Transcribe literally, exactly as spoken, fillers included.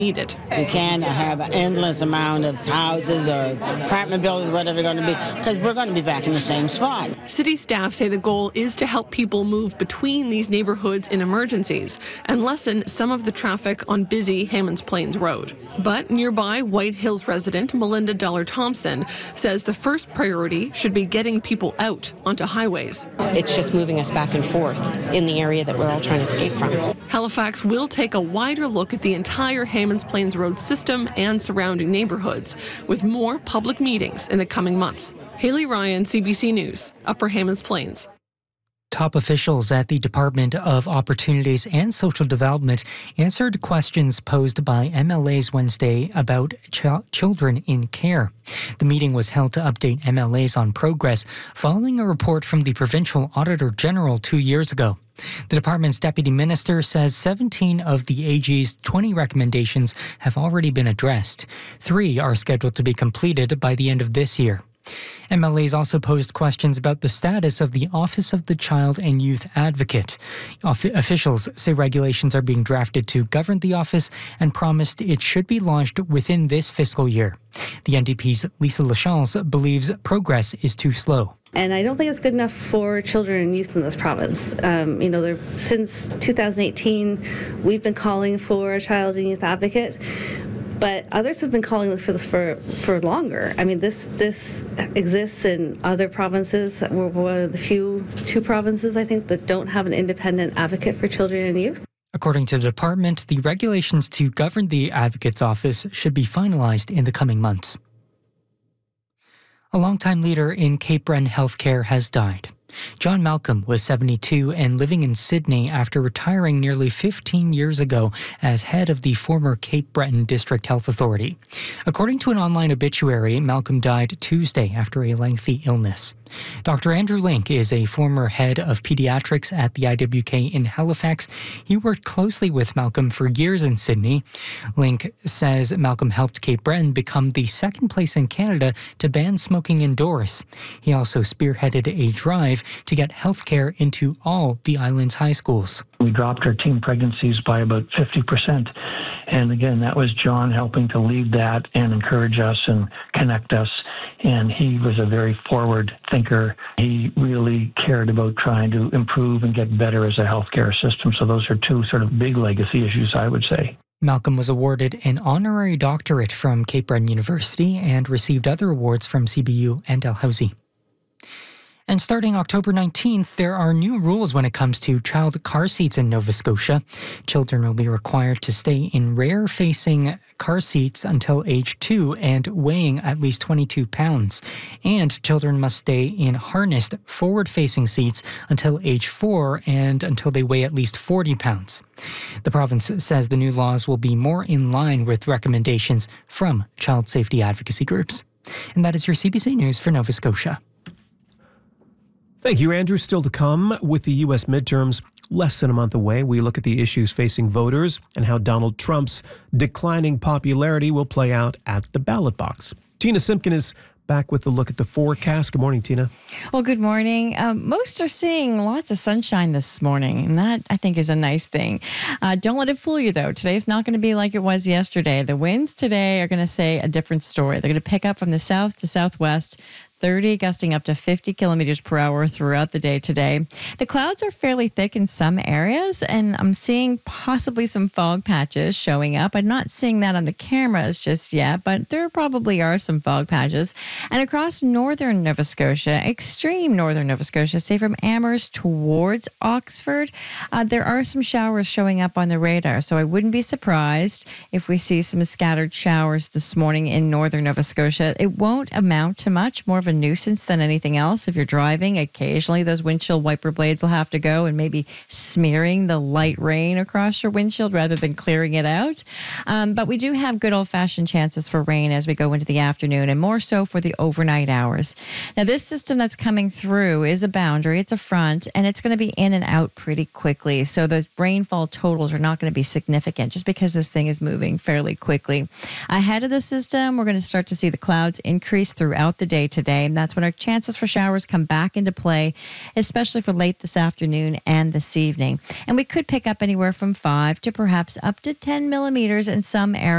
needed. We can't have an endless amount of houses or apartment buildings, whatever they're going to be, because we're going to be back in the same spot. City staff say the goal is to help people move between these neighborhoods in emergencies and lessen some of the traffic on busy Hammonds Plains Road. But nearby White Hills resident Melinda Dollar-Thompson says the first priority should be getting people out onto highways. It's just moving us back and forth in the area that we're all trying to escape from. Halifax will take a wider look at the entire Hammonds Plains Road system and surrounding neighborhoods, with more public meetings in the coming months. Haley Ryan, C B C News, Upper Hammonds Plains. Top officials at the Department of Opportunities and Social Development answered questions posed by M L As Wednesday about ch- children in care. The meeting was held to update M L As on progress following a report from the Provincial Auditor General two years ago. The department's deputy minister says seventeen of the A G's twenty recommendations have already been addressed. Three are scheduled to be completed by the end of this year. M L As also posed questions about the status of the Office of the Child and Youth Advocate. Off- officials say regulations are being drafted to govern the office and promised it should be launched within this fiscal year. The N D P's Lisa Lachance believes progress is too slow. And I don't think it's good enough for children and youth in this province. Um, you know, there, since two thousand eighteen, we've been calling for a child and youth advocate, but others have been calling for this for, for longer. I mean, this this exists in other provinces. We're one of the few, two provinces, I think, that don't have an independent advocate for children and youth. According to the department, the regulations to govern the advocate's office should be finalized in the coming months. A longtime leader in Cape Breton healthcare has died. John Malcolm was seventy-two and living in Sydney after retiring nearly fifteen years ago as head of the former Cape Breton District Health Authority. According to an online obituary, Malcolm died Tuesday after a lengthy illness. Doctor Andrew Link is a former head of pediatrics at the I W K in Halifax. He worked closely with Malcolm for years in Sydney. Link says Malcolm helped Cape Breton become the second place in Canada to ban smoking indoors. He also spearheaded a drive to get healthcare into all the island's high schools. We dropped our teen pregnancies by about fifty percent. And again, that was John helping to lead that and encourage us and connect us. And he was a very forward thinker. He really cared about trying to improve and get better as a healthcare system. So those are two sort of big legacy issues, I would say. Malcolm was awarded an honorary doctorate from Cape Breton University and received other awards from C B U and Dalhousie. And starting October nineteenth, there are new rules when it comes to child car seats in Nova Scotia. Children will be required to stay in rear-facing car seats until age two and weighing at least twenty-two pounds. And children must stay in harnessed forward-facing seats until age four and until they weigh at least forty pounds. The province says the new laws will be more in line with recommendations from child safety advocacy groups. And that is your C B C News for Nova Scotia. Thank you, Andrew. Still to come, with the U S midterms less than a month away, we look at the issues facing voters and how Donald Trump's declining popularity will play out at the ballot box. Tina Simpkin is back with a look at the forecast. Good morning, Tina. Well, good morning. Um, most are seeing lots of sunshine this morning, and that, I think, is a nice thing. Uh, don't let it fool you, though. Today's not going to be like it was yesterday. The winds today are going to say a different story. They're going to pick up from the south to southwest, thirty, gusting up to fifty kilometers per hour throughout the day today. The clouds are fairly thick in some areas, and I'm seeing possibly some fog patches showing up. I'm not seeing that on the cameras just yet, but there probably are some fog patches. And across northern Nova Scotia, extreme northern Nova Scotia, say from Amherst towards Oxford, uh, there are some showers showing up on the radar. So I wouldn't be surprised if we see some scattered showers this morning in northern Nova Scotia. It won't amount to much, more of a nuisance than anything else. If you're driving, occasionally those windshield wiper blades will have to go and maybe smearing the light rain across your windshield rather than clearing it out. Um, but we do have good old-fashioned chances for rain as we go into the afternoon, and more so for the overnight hours. Now, this system that's coming through is a boundary, it's a front, and it's going to be in and out pretty quickly. So the rainfall totals are not going to be significant just because this thing is moving fairly quickly. Ahead of the system, we're going to start to see the clouds increase throughout the day today. And that's when our chances for showers come back into play, especially for late this afternoon and this evening. And we could pick up anywhere from five to perhaps up to ten millimeters in some areas.